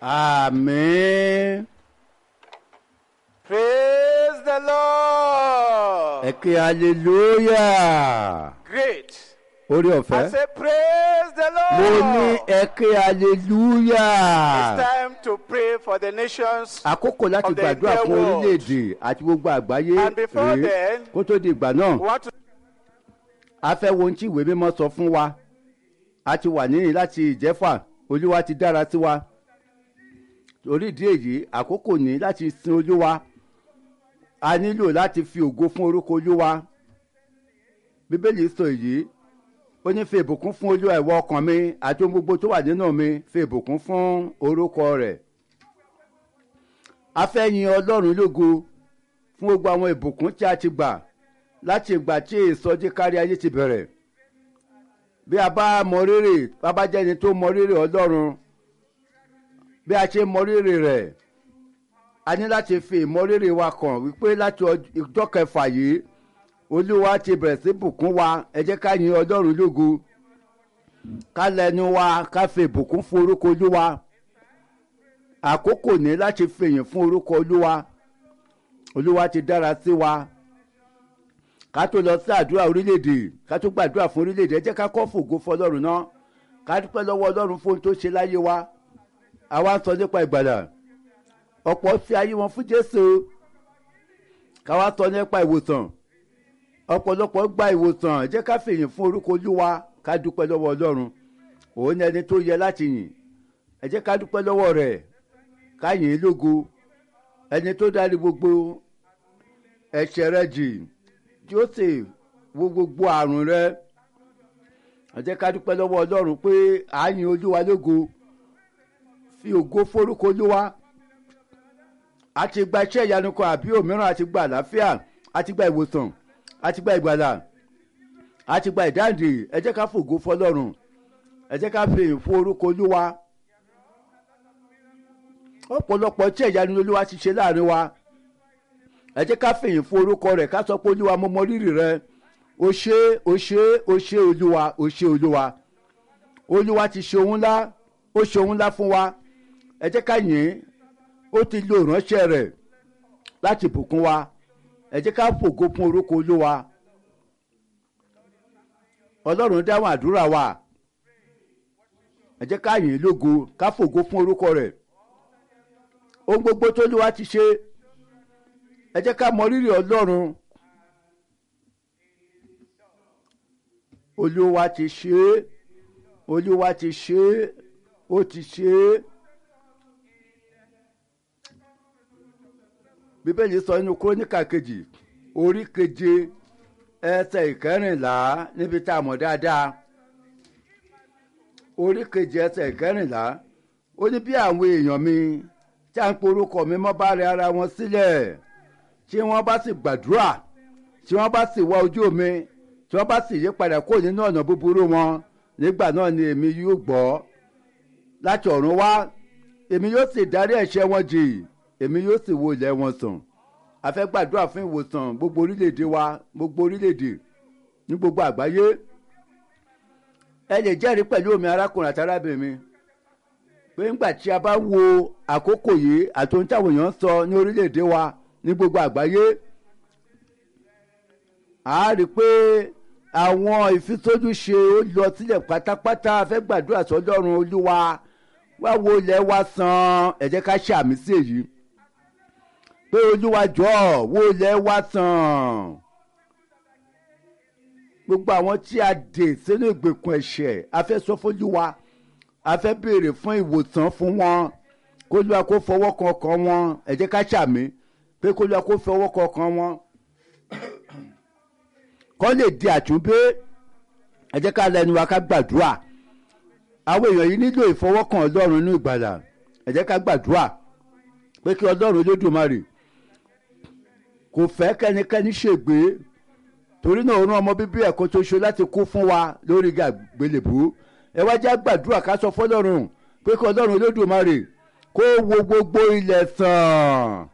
Àmín. Praise the Lord. Ẹ ké hallelujah. Great. Orí I ọ̀fẹ́. say, praise the Mo ní Lord. ẹ ké It's hallelujah. time to pray for the nations. Àkókò láti of the gbàdúrà entire fún world. orílẹ̀-èdè àti gbogbo àgbáyé And before rèé then, kó tó di ìgbà náà. We want to A fẹ́ wo ohun tí ìwé mímọ́ sọ fún wa. A ti wà níyìn láti ìjẹ́fà. Olúwa ti dára sí wa. Torí ìdí èyí, àkókò ní láti sin Olúwa. A nílò láti fi ògo fún orúkọ Olúwa. Bíbélì sọ èyí. Ó ní fi ìbùkún fún Olúwa ìwọ ọkàn mi àti ohun gbogbo tó wà nínú mi, fi ìbùkún fún orúkọ rẹ̀. A fẹ́ yin Ọlọ́run lógo fún gbogbo àwọn ìbùkún tí a ti gbà láti ìgbà tí ìsọjí kárí ayé ti bẹ̀rẹ̀. Bí a bá mọ rírì, bá bá jẹ́ ẹni tó mọ rírì Ọlọ́run, bí a ṣe mọ rírì rẹ̀, a ní láti fi ìmọrírì wa kàn wípé láti ọjọ́ kẹfà yìí Olúwa ti bẹ̀rẹ̀ sí bùkún wa. Ẹ jẹ́ ká yin Ọlọ́run lógo, ká lẹ́nu wa ká fi ìbùkún fún orúkọ Olúwa. Àkókò ní láti fìyìn fún orúkọ Olúwa. Olúwa ti dára sí wa. Ká tó lọ sí àdúrà orílẹ̀-èdè, ká tó gbàdúrà fún orílẹ̀-èdè, ẹ jẹ́ ká kọ́ fògo fún Ọlọ́run náà. Ká dúpẹ́ lọ́wọ́ Ọlọ́run fún ohun tó ṣe láyé wa. Àwa ń sọ nípa ìgbàlà. Ọ̀pọ̀ fi ayé wọn fún Jésù. Ká wá sọ nípa ìwòsàn. Ọ̀pọ̀lọpọ̀ gba ìwòsàn. Ẹ jẹ́ ká fìyìn fún orúkọ Olúwa. Ká dúpẹ́ lọ́wọ́ Ọlọ́run. Òun ni ẹni tó yẹ láti yìn. Ẹ jẹ́ ká dúpẹ́ lọ́wọ́ rẹ̀. Ká yìn ín lógo. Ẹni tó dárí gbogbo ẹ̀ṣẹ̀ rẹ jì, tí ó sì wo gbogbo àrùn rẹ. Ẹ jẹ́ ká dúpẹ́ lọ́wọ́ Ọlọ́run pé à ń yin Olúwa lógo. Fi ògo forúkọ Olúwa. A ti gba iṣẹ́ ìyanu kan àbí òmíràn, a ti gba àlàáfíà, a ti gba ìwòsàn, a ti gba ìgbàlà, a ti gba ìdáǹdè. Ẹ jẹ́ ká fògo fọlọ́run. Ẹ jẹ́ ká fìyìn fún orúkọ Olúwa. Ọ̀pọ̀lọpọ̀ iṣẹ́ ìyanu Olúwa ti ṣe láàrin wa. Ẹ jẹ́ ká fìyìn fún orúkọ rẹ̀, ká sọ pé Olúwa mo mọ rírì rẹ. O ṣé, o ṣé, o ṣé Olúwa, o ṣé Olúwa. Olúwa ti ṣe ohun ńlá, ó ṣe ohun ńlá fún wa. Ẹ jẹ́ ká yìn ín. Ó ti lo ìránṣẹ́ rẹ̀ láti bùkún wa. Ẹ jẹ́ ká fògo fún orúkọ Olúwa. Ọlọ́run dáhùn àdúrà wa. Ẹ jẹ́ ká yìn ín lógo, ká fògo fún orúkọ rẹ̀. Ohun gbogbo tó Olúwa ti ṣe, ẹ jẹ́ ká mọ rírì Ọlọ́run. Olúwa ti ṣe é, Olúwa ti ṣe é, ó ti ṣe é. Bíbélì sọ nínú Króníkà kejì, orí keje, ẹsẹ̀ ìkẹrìnlá, níbi tá a mọ̀ dáadáa. Orí keje ẹsẹ̀ ìkẹrìnlá, ó ní bí àwọn èèyàn mi tí à ń porúkọ mi mọ́ bá rẹ ara wọn sílẹ̀, tí wọ́n bá sì gbàdúrà, tí wọ́n bá sì wá ojú mi, tí wọ́n bá sì yí padà kó nínú ọ̀nà búburú wọn, nígbà náà ni èmi yóò gbọ́ láti ọ̀run wá, èmi yóò sì dárí ẹ̀ṣẹ̀ wọn jì, èmi yóò sì wo ilẹ̀ wọn sàn. A fẹ́ gbàdúrà fún ìwòsàn gbogbo orílẹ̀-èdè wa, gbogbo orílẹ̀-èdè ní gbogbo àgbáyé. Ẹ lè jẹ́rìí pẹ̀lú mi, arákùnrin àti arábìnrin mi, pé ńgbà tí a bá wo àkókò yìí àti ohun táwọn èèyàn ń sọ ní orílẹ̀-èdè wa ní gbogbo àgbáyé, a rí i pé àwọn ìfisójúṣe ó lọ sílẹ̀ pátápátá. A fẹ́ gbàdúrà sọ́dọ̀run. Olúwa wá wo ilẹ̀ wa sàn. Ẹ jẹ́ ká ṣàmì sí èyí pé Olúwa jọ̀ọ́ wo ilẹ̀ wa sàn. Gbogbo àwọn tí a dè sínú ìgbèkùn ẹ̀ṣẹ̀, a fẹ́ sọ fún Olúwa, a fẹ́ béèrè fún ìwòsàn fún wọn. Kó Olúwa kó fọwọ́ kan ọkàn wọn. Ẹ jẹ́ ká ṣàmì pé kó Olúwa kó fọwọ́ kan ọkàn wọn. Kọ́ lè di àtúnbé. Ẹ jẹ́ ká lẹ́nu wa ká gbàdúrà. Àwọn èèyàn yìí nílò ìfọwọ́kàn Ọlọ́run nínú ìgbàlà. Ẹ jẹ́ ká gbàdúrà pé kí Ọlọ́run Olódùmarè kò fẹ́ kẹ́nikẹ́ni ṣègbé. Torí náà ó rán ọmọ bíbí ẹ̀ kan ṣoṣo láti kú fún wa lórí igi àgbélébùú. Ẹ wá jẹ́ gbàdúrà ká sọ fọ́lọ́run pé kí Ọlọ́run Olódùmarè kó wo gbogbo ilẹ̀ sàn.